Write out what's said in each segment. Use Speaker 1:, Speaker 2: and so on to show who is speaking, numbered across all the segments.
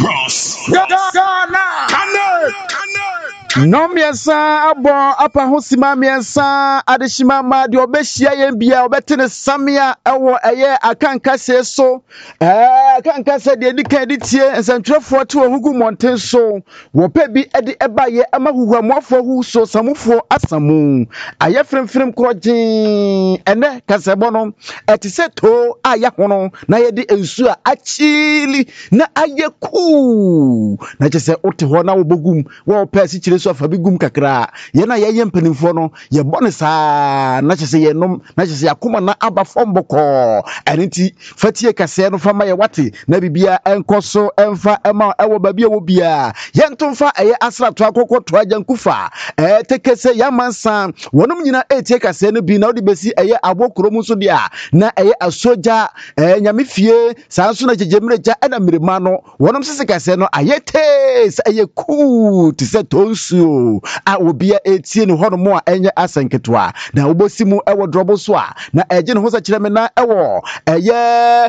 Speaker 1: No miasa abo apa hosima miasa adeshima ma de obehia yen bia obetene samia ewo eye akanka se so akanka se de dikan ditie nsantwefo te ohugu monten so wo pa bi ede ebaye amahuhuamofo hu so samufo asamu aye fremfrem krojin ene kasebo no etise to aya hono na ye de ensu a achili na aye ku na chese ote ho na wobogum wo pa si chire so afabi gum kakra ye na ye mpanimfo no ye bone saa na chese ye nom na chese yakoma na aba fomboko enenti fatie kase no fama ye wate na bibia enkoso emfa ema ewo babia wo bia ye ntomfa eye asrato akoko to ajankufa tekese yamansa wonum nyina etie kase no bi na odi besi eye abokrom so dia na eye asoja nyamefie sanso na jejemreja ena mirima no wonum sese kase no ayete eye ku tise tonsu a obia etie ne hono mo a enye asenketwa na obosimu ewo drobo so a na eje ne ho sa kireme na ewo eye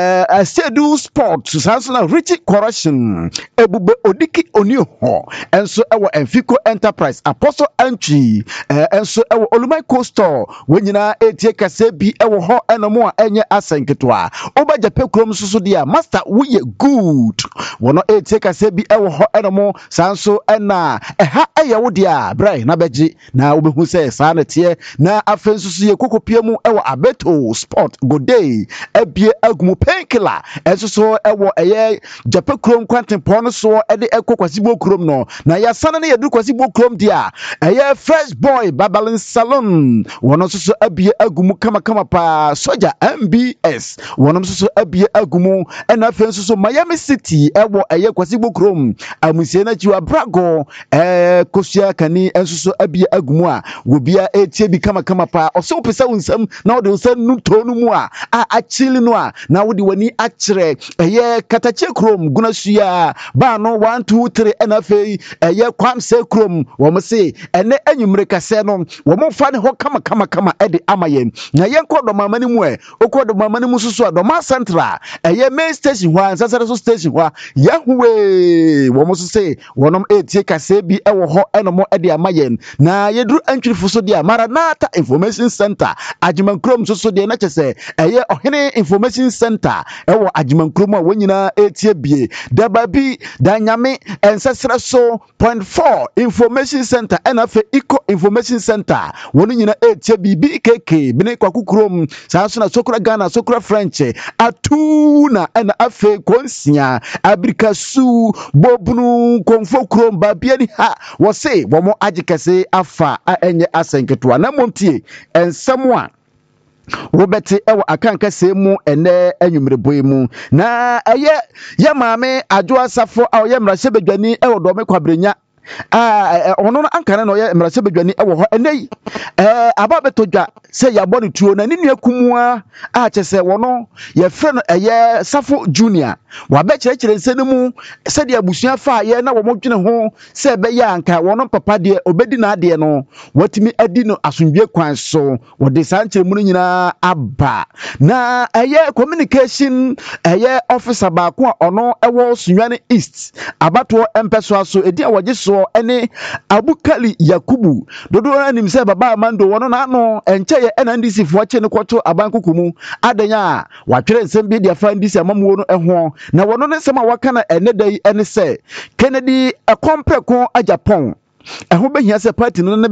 Speaker 1: Asedu Sport sanso na Richie Correction ebube odiki oni ho enso ewo Enfico Enterprise Apostle Entry enso ewo Olumai Coastal wonyina etie kase bi ewo ho enomo a enye asenketwa obaje pekrom susu dia master we good wono etie kase bi ewo ho enomo sanso ena eha eye wo dia brai na beji na obehu se sa na tie na afensusu ye kokopie ewo Abeto Sport Godey ebie agumu penkila enso ewo eye jape krom kwanten pon so ede ekokwasibo krom no na ya sana na yedu kwasibo krom dia eye Fresh Boy Babalin Salon wono so abie agumu kama pa soja MBS wono so abie agumu ena afensusu Miami City ewo eye kwasibo krom amusie na jiwa brago kosia kani enso abie agumu a wobia etie bi kama pa oso pesa unsam na wode usan nu tonu mu a achili no a na wode wani akire eye katache krom gunasuya ba no 1 2 3 enafe eye kwamse krom wo mo se ene anyumre kase no wo mo fa ne ho kama ede amayen na yenko do mamani mu okodo mamani mu susu do ma central eye main station ho ansasare so station ho yahuwe wo mo se wonom etie kase bi ewo ho enomo ede amayen na yedru antwirifo so dia Maranatha Information Center ajimankrom so dia na chese eye ohene Information Center ewo ajimankrom a wonyina etie bie dababi danyame ensesere so 0.4 Information Center enafe Eco Information Center wonu nyina etie BKK bine kwakukrom sanso na Sokora Ghana Sokora French atuna ena afe konsia abrikasu bobunu konfo krom babia ni ha wose womo agikese afa enye asenketwa na momtie ensamwa Robert ewo akanka semu ene anyumreboy mu na eye ya maame adwo asafo a ye mrahye bedwani ewo do me kwabrenya ono ankana no ye mrahye bedwani ewo ho enei aba betodwa se ya boni tuo na ninu akumua a chese wono ye frɛ no eye safo junior wa be kyerɛkyerɛ nsɛnemu sɛ de abusua fa ye na wo modwene ho sɛ be ya anka wono papa de obedi na ade no watimi adi no asomdwe kwan so wo de sankyerɛ mu nyina aba na eye communication eye officer ba ko a ono ewo Sunyane East abato empeso aso edi a wogye so ene Abukali Yakubu dodo anim sɛ baba amando wono na no enche ye NDC fo ache ne kwoto abankokumu adanya a watwere nsɛm bi dia fa NDC amamuo no ɛho na wono ne nsɛm a waka na ene dai ene sɛ Kennedy akompeko a Japan ɛho behia sɛ party no